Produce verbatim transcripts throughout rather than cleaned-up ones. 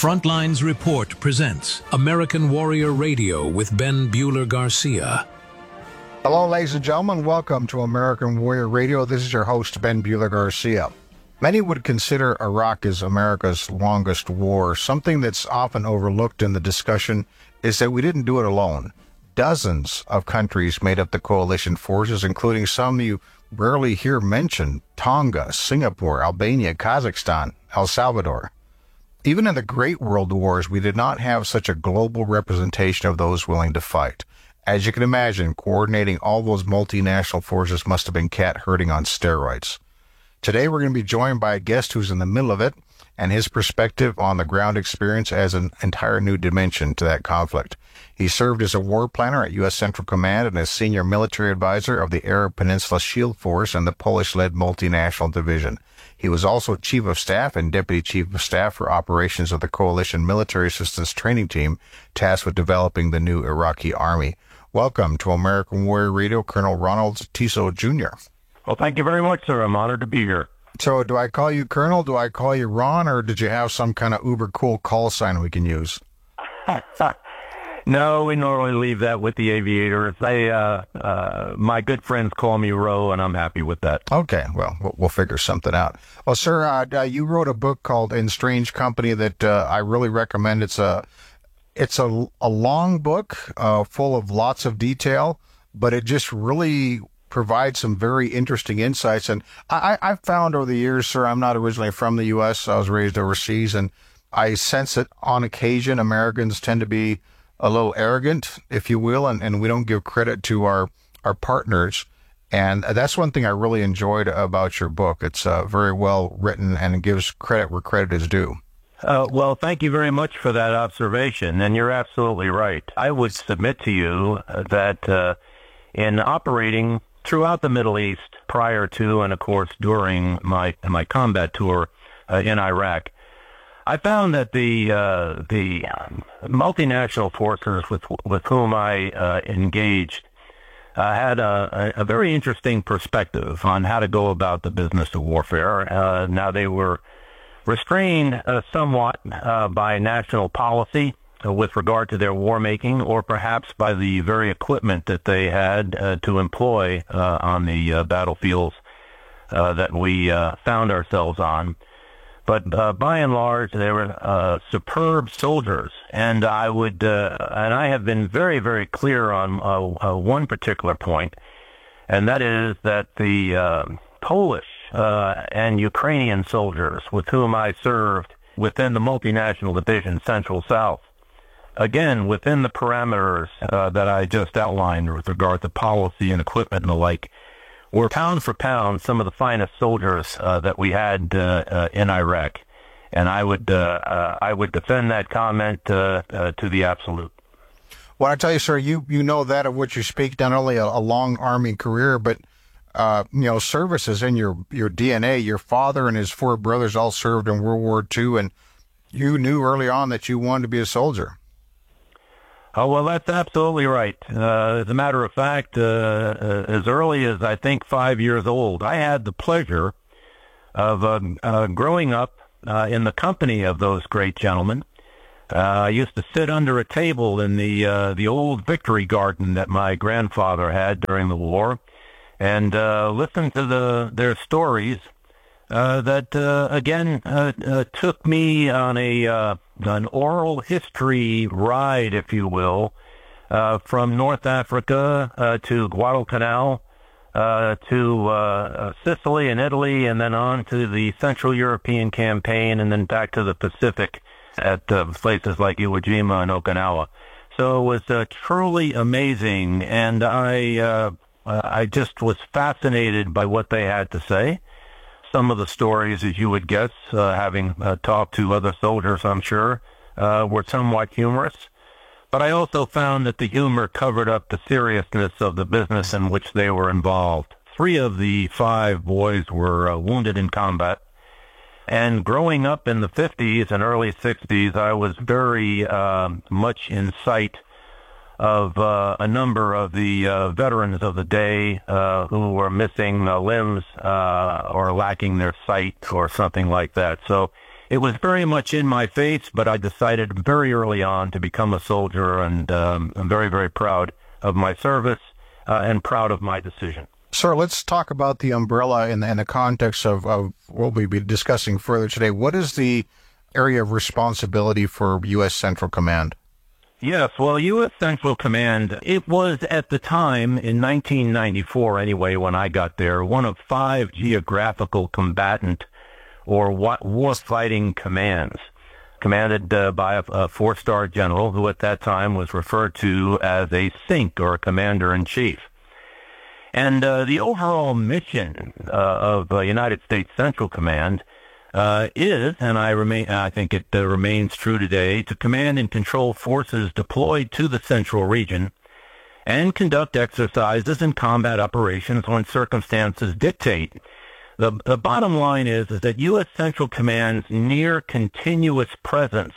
Frontlines Report presents American Warrior Radio with Ben Bueller Garcia. Hello, ladies and gentlemen. Welcome to American Warrior Radio. This is your host, Ben Bueller Garcia. Many would consider Iraq as America's longest war. Something that's often overlooked in the discussion is that we didn't do it alone. Dozens of countries made up the coalition forces, including some you rarely hear mentioned: Tonga, Singapore, Albania, Kazakhstan, El Salvador. Even in the Great World Wars, we did not have such a global representation of those willing to fight. As you can imagine, coordinating all those multinational forces must have been cat herding on steroids. Today, we're going to be joined by a guest who's in the middle of it, and his perspective on the ground experience adds an entire new dimension to that conflict. He served as a war planner at U S Central Command and as senior military advisor of the Arab Peninsula Shield Force and the Polish-led multinational division. He was also Chief of Staff and Deputy Chief of Staff for operations of the Coalition Military Assistance Training Team, tasked with developing the new Iraqi Army. Welcome to American Warrior Radio, Colonel Ronald Tiso Junior Well, thank you very much, sir. I'm honored to be here. So do I call you Colonel, do I call you Ron, or did you have some kind of uber cool call sign we can use? No, we normally leave that with the aviators. They, uh, uh, my good friends call me Ro, and I'm happy with that. Okay, well, we'll figure something out. Well, sir, uh, you wrote a book called In Strange Company that uh, I really recommend. It's a it's a, a long book uh, full of lots of detail, but it just really provides some very interesting insights. And I, I've found over the years, sir, I'm not originally from the U S. I was raised overseas, and I sense that on occasion Americans tend to be a little arrogant, if you will, and, and we don't give credit to our, our partners. And that's one thing I really enjoyed about your book. It's uh, very well written, and it gives credit where credit is due. Uh, well, thank you very much for that observation, and you're absolutely right. I would submit to you that uh, in operating throughout the Middle East prior to and, of course, during my my combat tour uh, in Iraq, I found that the uh, the multinational forces with with whom I uh, engaged uh, had a, a very interesting perspective on how to go about the business of warfare. Uh, now, they were restrained uh, somewhat uh, by national policy uh, with regard to their war making, or perhaps by the very equipment that they had uh, to employ uh, on the uh, battlefields uh, that we uh, found ourselves on. But uh, by and large, they were uh, superb soldiers, and I would, uh, and I have been very, very clear on uh, uh, one particular point, and that is that the uh, Polish uh, and Ukrainian soldiers with whom I served within the multinational division Central South, again within the parameters uh, that I just outlined with regard to policy and equipment and the like, were pound for pound some of the finest soldiers uh, that we had uh, uh, in Iraq, and I would uh, uh, I would defend that comment uh, uh, to the absolute. Well, I tell you, sir, you you know that of which you speak. Not only a, a long Army career, but uh, you know, service is in your your D N A. Your father and his four brothers all served in World War Two, and you knew early on that you wanted to be a soldier. Oh, well, that's absolutely right. Uh, as a matter of fact, uh, uh, as early as I think five years old, I had the pleasure of uh, uh, growing up uh, in the company of those great gentlemen. Uh, I used to sit under a table in the uh, the old Victory Garden that my grandfather had during the war, and uh, listen to the their stories uh, that uh, again uh, uh, took me on a uh, an oral history ride, if you will, uh, from North Africa uh, to Guadalcanal, uh, to uh, Sicily and Italy, and then on to the Central European campaign, and then back to the Pacific at uh, places like Iwo Jima and Okinawa. So it was uh, truly amazing, and I uh, I just was fascinated by what they had to say. Some of the stories, as you would guess, uh, having uh, talked to other soldiers, I'm sure, uh, were somewhat humorous. But I also found that the humor covered up the seriousness of the business in which they were involved. Three of the five boys were uh, wounded in combat. And growing up in the fifties and early sixties, I was very uh, much in sight of uh, a number of the uh, veterans of the day uh, who were missing uh, limbs uh, or lacking their sight or something like that. So it was very much in my face, but I decided very early on to become a soldier, and um, I'm very, very proud of my service uh, and proud of my decision. Sir, let's talk about the umbrella in the, in the context of, of what we'll be discussing further today. What is the area of responsibility for U S Central Command? Yes, well, U S Central Command, it was at the time, in nineteen ninety-four anyway, when I got there, one of five geographical combatant or war-fighting commands, commanded uh, by a, a four-star general who at that time was referred to as a C I N C, or Commander-in-Chief. And uh, the overall mission uh, of uh, United States Central Command uh, is, and I remain, I think it uh, remains true today, to command and control forces deployed to the Central Region and conduct exercises and combat operations when circumstances dictate. The, the bottom line is, is that U S Central Command's near continuous presence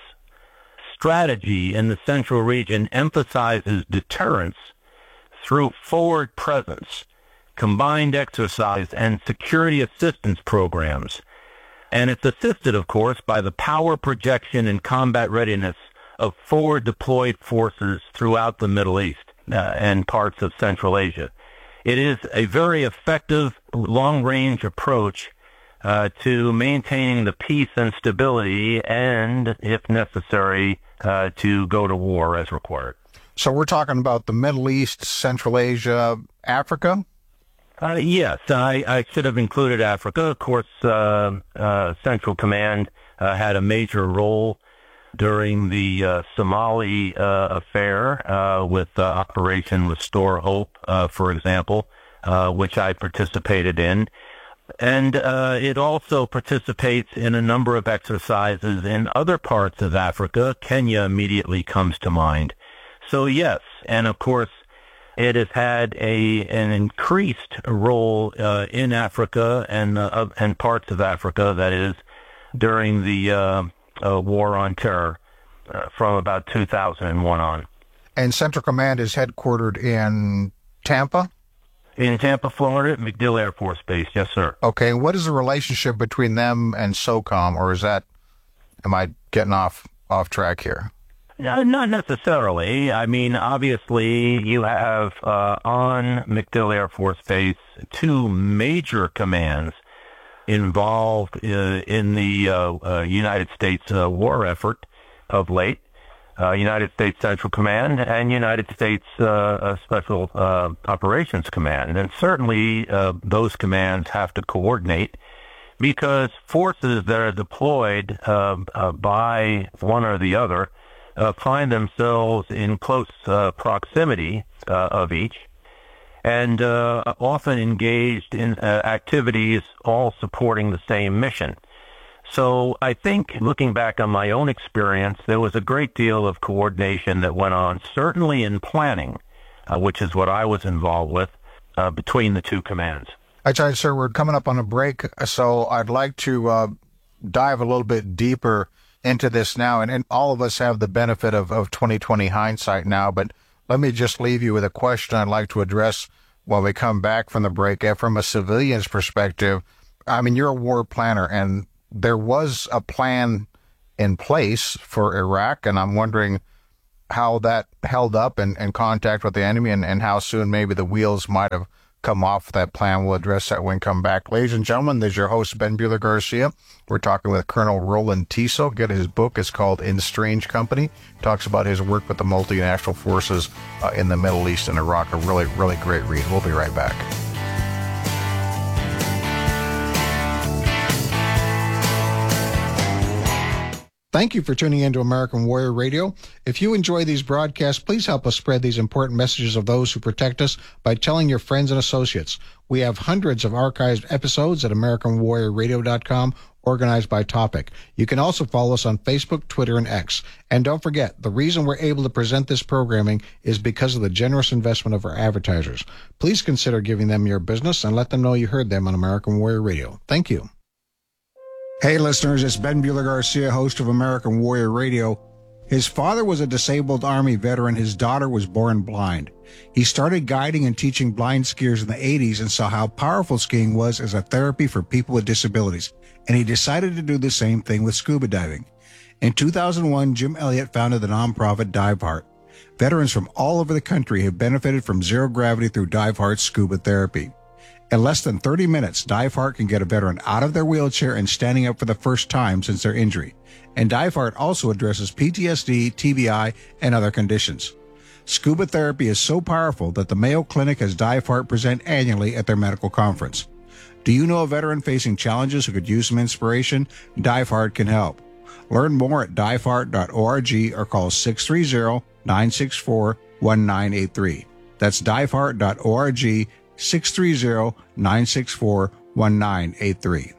strategy in the Central Region emphasizes deterrence through forward presence, combined exercise, and security assistance programs. And it's assisted, of course, by the power projection and combat readiness of forward deployed forces throughout the Middle East uh, and parts of Central Asia. It is a very effective long-range approach uh, to maintaining the peace and stability and, if necessary, uh, to go to war as required. So we're talking about the Middle East, Central Asia, Africa? Uh, yes, I, I should have included Africa. Of course, uh, uh, Central Command uh, had a major role during the uh, Somali uh, affair uh, with uh, Operation Restore Hope, uh, for example, uh, which I participated in. And uh, it also participates in a number of exercises in other parts of Africa. Kenya immediately comes to mind. So yes, and of course, it has had a an increased role uh, in Africa and uh, and parts of Africa, that is, during the uh, uh, War on Terror uh, from about two thousand one on. And Central Command is headquartered in Tampa? In Tampa, Florida, at MacDill Air Force Base, yes, sir. Okay, what is the relationship between them and SOCOM, or is that, am I getting off off track here? No, not necessarily. I mean, obviously, you have uh, on MacDill Air Force Base two major commands involved uh, in the uh, uh, United States uh, war effort of late, uh, United States Central Command and United States uh, uh, Special uh, Operations Command. And certainly uh, those commands have to coordinate, because forces that are deployed uh, uh, by one or the other Uh, find themselves in close uh, proximity uh, of each, and uh, often engaged in uh, activities all supporting the same mission. So I think, looking back on my own experience, there was a great deal of coordination that went on, certainly in planning, uh, which is what I was involved with, uh, between the two commands. I tell you, sir, we're coming up on a break, so I'd like to uh, dive a little bit deeper into this now, and, and all of us have the benefit of, of twenty twenty hindsight now, but let me just leave you with a question I'd like to address when we come back from the break. And from a civilian's perspective, I mean, you're a war planner, and there was a plan in place for Iraq, and I'm wondering how that held up in, in contact with the enemy, and, and how soon maybe the wheels might have come off that plan. We'll address that when we come back. Ladies and gentlemen, this is your host, Ben Bueller Garcia. We're talking with Colonel Roland Tiso. Get his book. It's called In Strange Company. Talks about his work with the multinational forces uh, in the Middle East and Iraq. A really, really great read. We'll be right back. Thank you for tuning in to American Warrior Radio. If you enjoy these broadcasts, please help us spread these important messages of those who protect us by telling your friends and associates. We have hundreds of archived episodes at American Warrior Radio dot com, organized by topic. You can also follow us on Facebook, Twitter, and X. And don't forget, the reason we're able to present this programming is because of the generous investment of our advertisers. Please consider giving them your business and let them know you heard them on American Warrior Radio. Thank you. Hey, listeners, it's Ben Bueller Garcia, host of American Warrior Radio. His father was a disabled Army veteran. His daughter was born blind. He started guiding and teaching blind skiers in the eighties and saw how powerful skiing was as a therapy for people with disabilities, and he decided to do the same thing with scuba diving. In two thousand one, Jim Elliott founded the nonprofit DiveHeart. Veterans from all over the country have benefited from zero gravity through DiveHeart's scuba therapy. In less than thirty minutes, DiveHeart can get a veteran out of their wheelchair and standing up for the first time since their injury. And DiveHeart also addresses P T S D, T B I, and other conditions. Scuba therapy is so powerful that the Mayo Clinic has DiveHeart present annually at their medical conference. Do you know a veteran facing challenges who could use some inspiration? DiveHeart can help. Learn more at dive heart dot org or call six three zero, nine six four, one nine eight three. That's dive heart dot org, six three zero, nine six four, one nine eight three.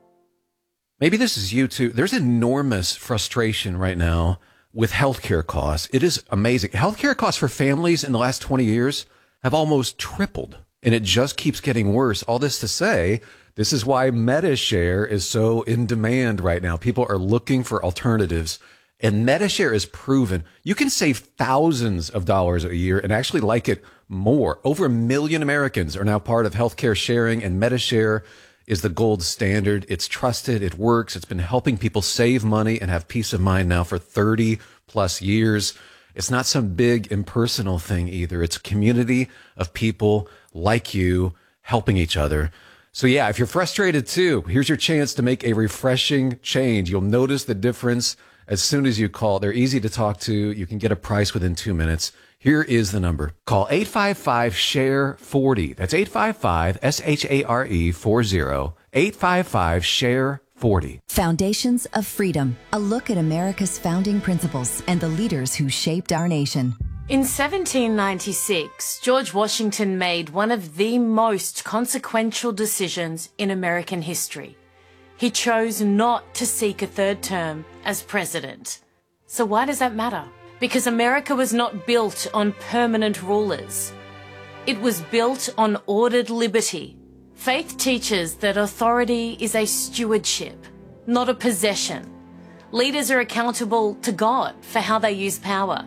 Maybe this is you too. There's enormous frustration right now with healthcare costs. It is amazing. Healthcare costs for families in the last twenty years have almost tripled, and it just keeps getting worse. All this to say, this is why MediShare is so in demand right now. People are looking for alternatives, and MediShare is proven. You can save thousands of dollars a year and actually like it more. Over a million Americans are now part of healthcare sharing, and MediShare is the gold standard. It's trusted. It works. It's been helping people save money and have peace of mind now for thirty plus years. It's not some big impersonal thing either. It's a community of people like you helping each other. So yeah, if you're frustrated too, here's your chance to make a refreshing change. You'll notice the difference as soon as you call. They're easy to talk to. You can get a price within two minutes. Here is the number. Call eight five five, S H A R E, forty. That's eight five five, S H A R E, forty. eight five five, S H A R E, forty. Foundations of Freedom. A look at America's founding principles and the leaders who shaped our nation. In seventeen ninety-six, George Washington made one of the most consequential decisions in American history. He chose not to seek a third term as president. So why does that matter? Because America was not built on permanent rulers. It was built on ordered liberty. Faith teaches that authority is a stewardship, not a possession. Leaders are accountable to God for how they use power.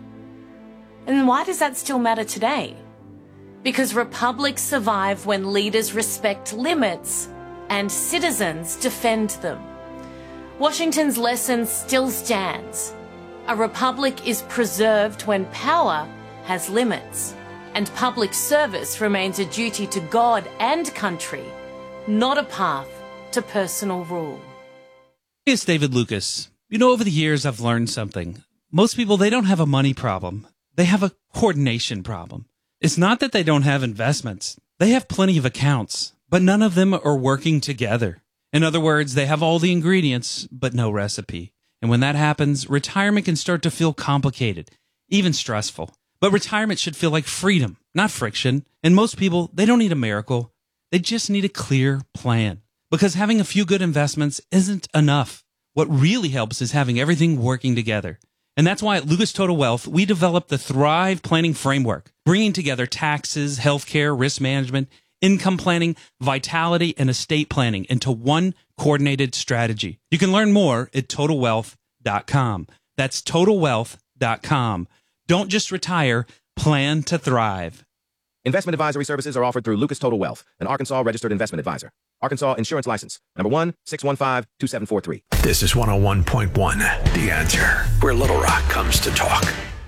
And why does that still matter today? Because republics survive when leaders respect limits and citizens defend them. Washington's lesson still stands. A republic is preserved when power has limits, and public service remains a duty to God and country, not a path to personal rule. It's David Lucas. You know, over the years, I've learned something. Most people, they don't have a money problem. They have a coordination problem. It's not that they don't have investments. They have plenty of accounts, but none of them are working together. In other words, they have all the ingredients, but no recipe. And when that happens, retirement can start to feel complicated, even stressful. But retirement should feel like freedom, not friction. And most people, they don't need a miracle. They just need a clear plan. Because having a few good investments isn't enough. What really helps is having everything working together. And that's why at Lucas Total Wealth, we developed the Thrive Planning Framework, bringing together taxes, healthcare, risk management, income planning, vitality, and estate planning into one coordinated strategy. You can learn more at total wealth dot com. That's total wealth dot com. Don't just retire, plan to thrive. Investment advisory services are offered through Lucas Total Wealth, an Arkansas registered investment advisor. Arkansas Insurance License, number one, six one five, two seven four three. This is one oh one point one, The Answer, where Little Rock comes to talk.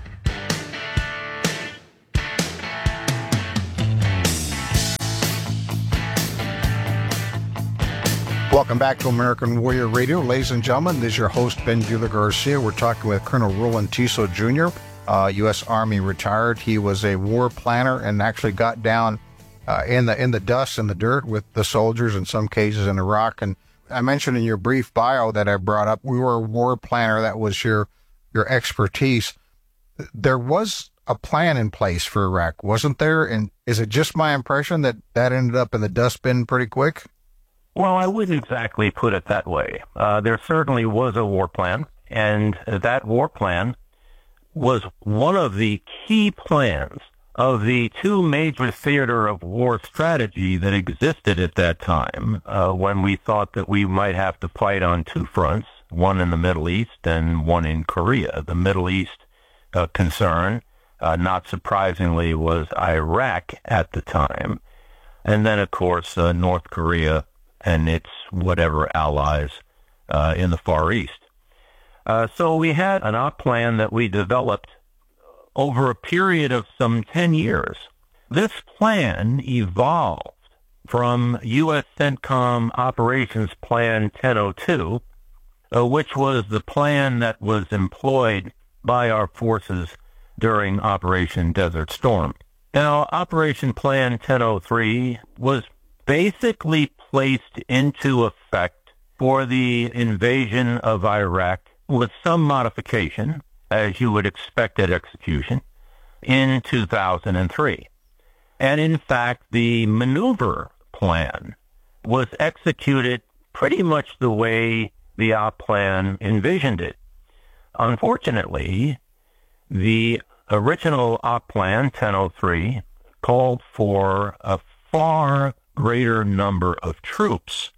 Welcome back to American Warrior Radio. Ladies and gentlemen, this is your host, Ben Bueller Garcia. We're talking with Colonel Roland Tiso Junior, uh, U S Army retired. He was a war planner and actually got down uh, in the in the dust and the dirt with the soldiers in some cases in Iraq. And I mentioned in your brief bio that I brought up, we were a war planner. That was your your expertise. There was a plan in place for Iraq, wasn't there? And is it just my impression that that ended up in the dustbin pretty quick? Well, I wouldn't exactly put it that way. Uh, there certainly was a war plan, and that war plan was one of the key plans of the two major theater of war strategy that existed at that time, uh, when we thought that we might have to fight on two fronts. one in the Middle East and one in Korea. The Middle East uh, concern, uh, not surprisingly, was Iraq at the time. And then, of course, uh, North Korea and its whatever allies uh, in the Far East. Uh, so we had an op plan that we developed over a period of some ten years. This plan evolved from U S CENTCOM Operations Plan ten oh two, uh, which was the plan that was employed by our forces during Operation Desert Storm. Now, Operation Plan ten oh three was basically placed into effect for the invasion of Iraq with some modification, as you would expect at execution, in two thousand three. And in fact, the maneuver plan was executed pretty much the way the op plan envisioned it. Unfortunately, the original op plan ten oh three called for a far greater number of troops,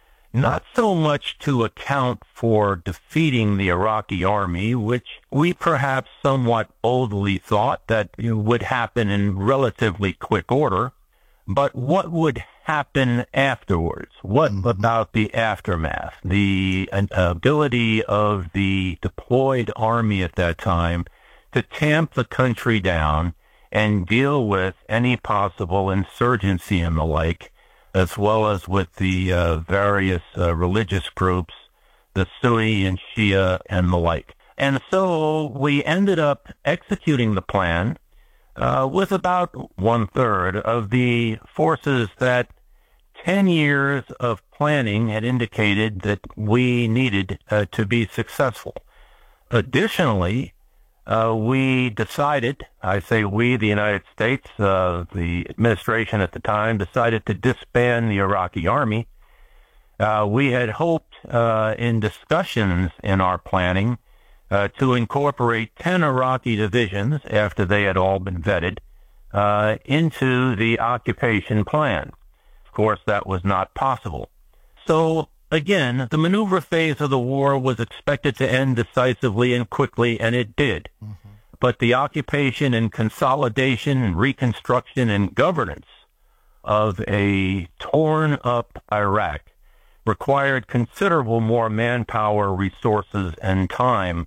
not so much to account for defeating the Iraqi army, which we perhaps somewhat boldly thought that you know, would happen in relatively quick order, but what would happen afterwards? What about the aftermath? The uh, ability of the deployed army at that time to tamp the country down and deal with any possible insurgency and the like, as well as with the uh, various uh, religious groups, the Sunni and Shia and the like. And so we ended up executing the plan uh, with about one-third of the forces that ten years of planning had indicated that we needed uh, to be successful. Additionally, Uh, we decided, I say we, the United States, uh, the administration at the time, decided to disband the Iraqi army. Uh, we had hoped uh, in discussions in our planning uh, to incorporate ten Iraqi divisions, after they had all been vetted, uh, into the occupation plan. Of course, that was not possible. So, again, the maneuver phase of the war was expected to end decisively and quickly, and it did. Mm-hmm. But the occupation and consolidation and reconstruction and governance of a torn-up Iraq required considerable more manpower, resources, and time.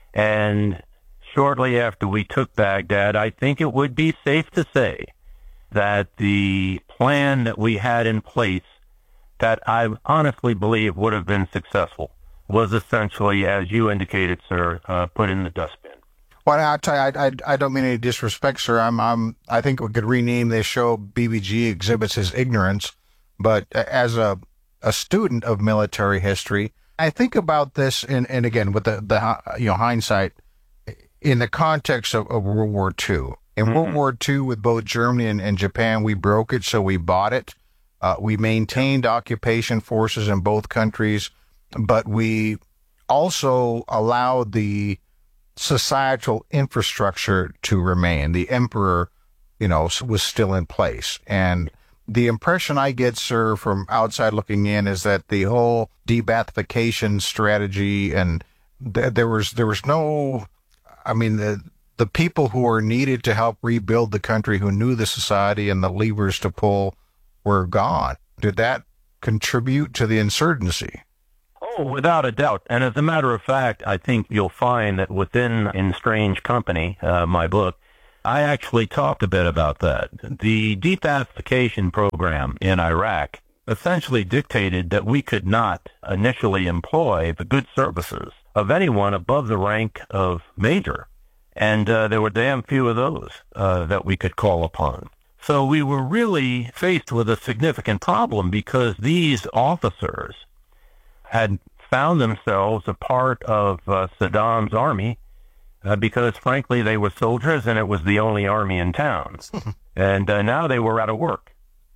And shortly after we took Baghdad, I think it would be safe to say that the plan that we had in place that I honestly believe would have been successful was essentially, as you indicated, sir, uh, put in the dustbin. Well, I tell you, I, I, I don't mean any disrespect, sir. I'm, I'm, I think we could rename this show B B G Exhibits His Ignorance. But as a, a student of military history, I think about this, and, and again, with the, the you know hindsight, in the context of, of World War Two. In mm-hmm. World War Two, with both Germany and, and Japan, we broke it, so we bought it. Uh, we maintained occupation forces in both countries, but we also allowed the societal infrastructure to remain. The emperor, you know, was still in place. And the impression I get, sir, from outside looking in is that the whole de-Baathification strategy, and th- there was there was no, I mean, the the people who were needed to help rebuild the country, who knew the society and the levers to pull, were gone. Did that contribute to the insurgency? Oh, without a doubt. And as a matter of fact, I think you'll find that within In Strange Company, uh, my book, I actually talked a bit about that. The de-Baathification program in Iraq essentially dictated that we could not initially employ the good services of anyone above the rank of major. And uh, there were damn few of those uh, that we could call upon. So we were really faced with a significant problem, because these officers had found themselves a part of uh, Saddam's army uh, because, frankly, they were soldiers and it was the only army in town. And uh, now they were out of work.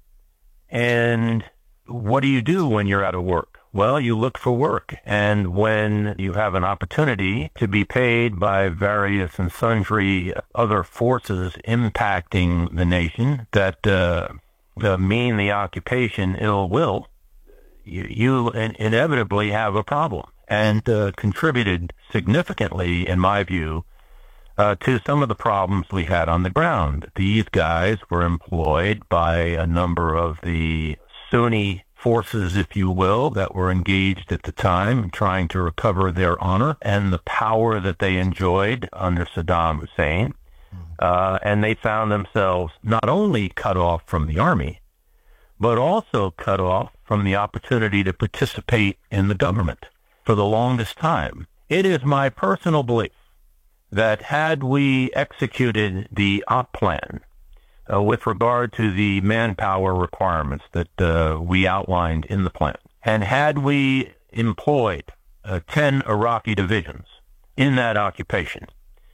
And what do you do when you're out of work? Well, you look for work. And when you have an opportunity to be paid by various and sundry other forces impacting the nation that uh, uh, mean the occupation ill will, you, you in- inevitably have a problem. and uh, contributed significantly, in my view, uh, to some of the problems we had on the ground. These guys were employed by a number of the Sunni forces, if you will, that were engaged at the time trying to recover their honor and the power that they enjoyed under Saddam Hussein. Uh, and they found themselves not only cut off from the army, but also cut off from the opportunity to participate in the government for the longest time. It is my personal belief that had we executed the op plan uh, with regard to the manpower requirements that uh, we outlined in the plan, and had we employed uh, ten Iraqi divisions in that occupation,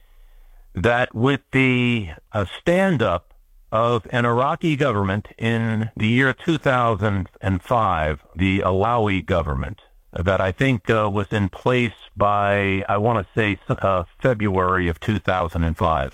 that with the uh, stand-up of an Iraqi government in the year two thousand five, the Alawi government, that I think uh, was in place by, I want to say, uh, February of two thousand five.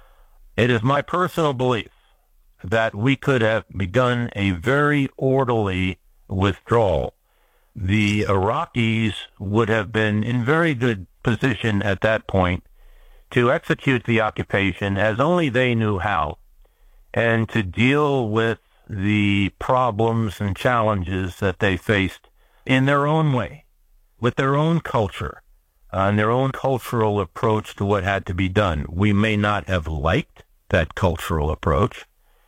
It is my personal belief that we could have begun a very orderly withdrawal. The Iraqis would have been in very good position at that point to execute the occupation as only they knew how, and to deal with the problems and challenges that they faced in their own way, with their own culture, uh, and their own cultural approach to what had to be done. We may not have liked that cultural approach,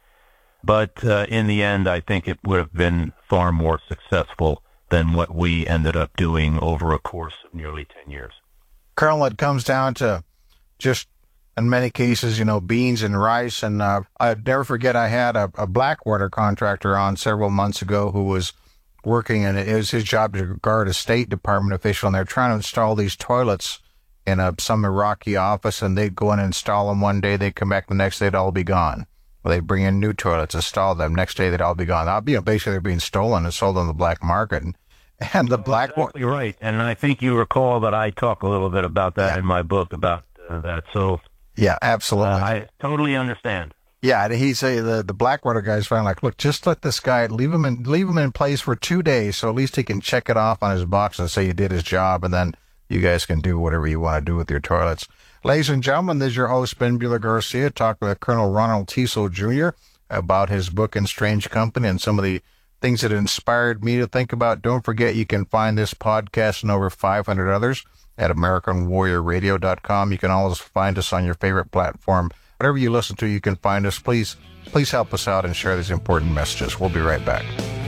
but uh, in the end, I think it would have been far more successful than what we ended up doing over a course of nearly ten years. Colonel, it comes down to just, in many cases, you know, beans and rice. And uh, I'd never forget, I had a, a Blackwater contractor on several months ago who was working, and it was his job to guard a State Department official, and they're trying to install these toilets in a, some Iraqi office, and they'd go in and install them one day, they'd come back the next day, they'd all be gone. Well, they'd bring in new toilets, install them, next day they'd all be gone. That'd be, basically, they're being stolen and sold on the black market. And, and the Blackwater... Exactly right, and I think you recall that I talk a little bit about that yeah. in my book about uh, that, so... Yeah, absolutely. Uh, I totally understand. Yeah, and he's a, the the Blackwater guy's finally like, look, just let this guy leave him in leave him in place for two days, so at least he can check it off on his box and say he did his job, and then you guys can do whatever you want to do with your toilets. Ladies and gentlemen, this is your host Ben Buehler Garcia talking with Colonel Ronald Teasel Junior about his book In Strange Company and some of the things that inspired me to think about. Don't forget, you can find this podcast and over five hundred others at American Warrior Radio dot com. You can always find us on your favorite platform. Whatever you listen to, you can find us. Please, please help us out and share these important messages. We'll be right back.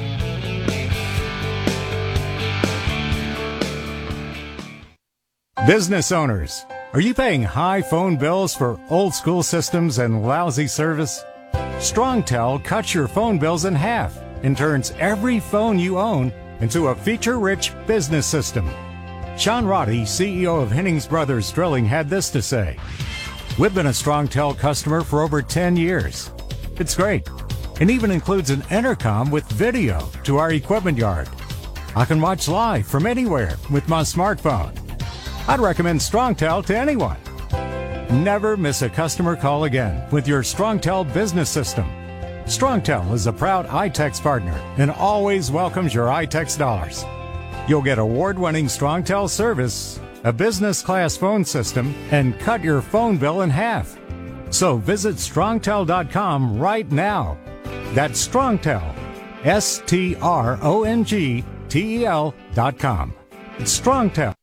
Business owners, are you paying high phone bills for old school systems and lousy service? StrongTel cuts your phone bills in half and turns every phone you own into a feature-rich business system. Sean Roddy, C E O of Hennings Brothers Drilling, had this to say: "We've been a StrongTel customer for over ten years. It's great. It even includes an intercom with video to our equipment yard. I can watch live from anywhere with my smartphone. I'd recommend StrongTel to anyone. Never miss a customer call again with your StrongTel business system. StrongTel is a proud iTex partner and always welcomes your iTex dollars. You'll get award-winning StrongTel service, a business-class phone system, and cut your phone bill in half. So visit strongtel dot com right now. That's StrongTel, S T R O N G T E L dot com. It's StrongTel.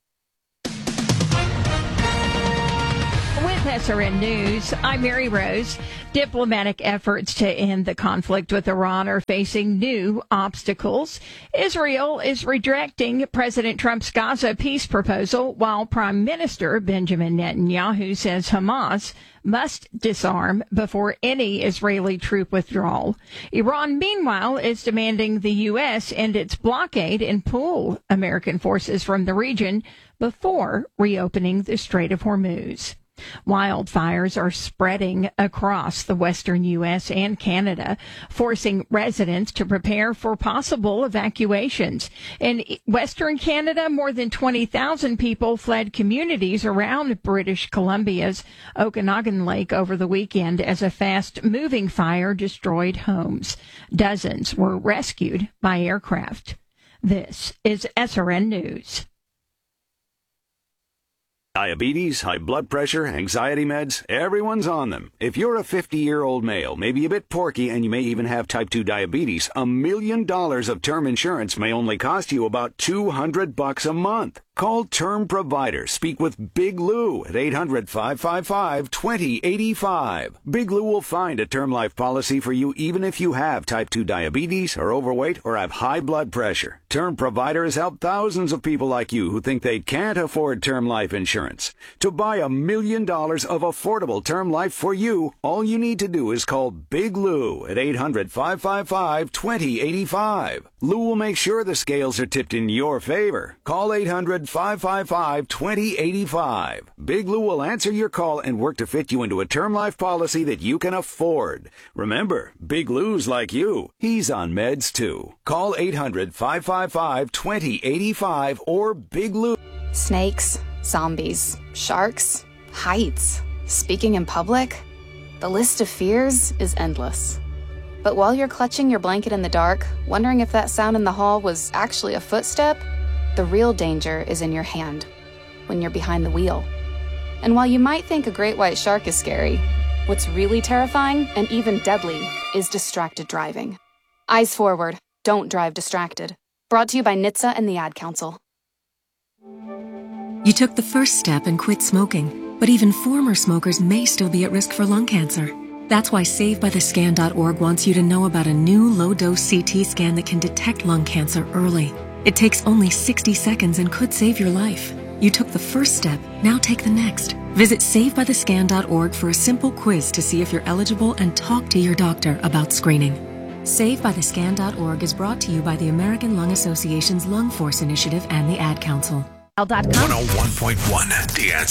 With S R N News, I'm Mary Rose. Diplomatic efforts to end the conflict with Iran are facing new obstacles. Israel is rejecting President Trump's Gaza peace proposal, while Prime Minister Benjamin Netanyahu says Hamas must disarm before any Israeli troop withdrawal. Iran, meanwhile, is demanding the U S end its blockade and pull American forces from the region before reopening the Strait of Hormuz. Wildfires are spreading across the western U S and Canada, forcing residents to prepare for possible evacuations. In western Canada, more than twenty thousand people fled communities around British Columbia's Okanagan Lake over the weekend as a fast-moving fire destroyed homes. Dozens were rescued by aircraft. This is S R N News. Diabetes, high blood pressure, anxiety meds, everyone's on them. If you're a fifty-year-old male, maybe a bit porky, and you may even have type two diabetes, a million dollars of term insurance may only cost you about two hundred bucks a month. Call Term Provider. Speak with Big Lou at eight hundred, five five five, two zero eight five. Big Lou will find a term life policy for you even if you have type two diabetes, are overweight, or have high blood pressure. Term Provider has helped thousands of people like you who think they can't afford term life insurance. To buy a million dollars of affordable term life for you, all you need to do is call Big Lou at eight hundred, five five five, two zero eight five. Lou will make sure the scales are tipped in your favor. Call eight hundred, five five five, two zero eight five. Big Lou will answer your call and work to fit you into a term life policy that you can afford. Remember, Big Lou's like you. He's on meds too. Call eight hundred, five five five, two zero eight five or Big Lou. Snakes, zombies, sharks, heights, speaking in public. The list of fears is endless. But while you're clutching your blanket in the dark, wondering if that sound in the hall was actually a footstep, the real danger is in your hand, when you're behind the wheel. And while you might think a great white shark is scary, what's really terrifying and even deadly is distracted driving. Eyes forward, don't drive distracted. Brought to you by N H T S A and the Ad Council. You took the first step and quit smoking, but even former smokers may still be at risk for lung cancer. That's why Save By The Scan dot org wants you to know about a new low-dose C T scan that can detect lung cancer early. It takes only sixty seconds and could save your life. You took the first step, now take the next. Visit Save By The Scan dot org for a simple quiz to see if you're eligible and talk to your doctor about screening. Save By The Scan dot org is brought to you by the American Lung Association's Lung Force Initiative and the Ad Council. one oh one point one The Answer.